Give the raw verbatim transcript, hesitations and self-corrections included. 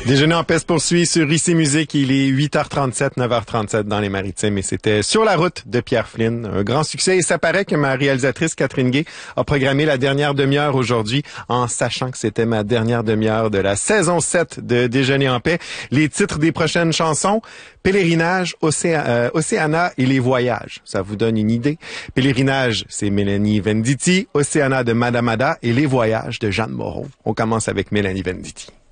Déjeuner en paix se poursuit sur Ici Musique. Il est huit heures trente-sept, neuf heures trente-sept dans les Maritimes et c'était Sur la route de Pierre Flynn. Un grand succès et ça paraît que ma réalisatrice Catherine Gay a programmé la dernière demi-heure aujourd'hui en sachant que c'était ma dernière demi-heure de la saison sept de Déjeuner en paix. Les titres des prochaines chansons: Pèlerinage, Océ- euh, Océana et les voyages. Ça vous donne une idée? Pèlerinage, c'est Mélanie Venditti. Océana de Madame Ada et les voyages de Jeanne Moreau. On commence avec Mélanie Venditti.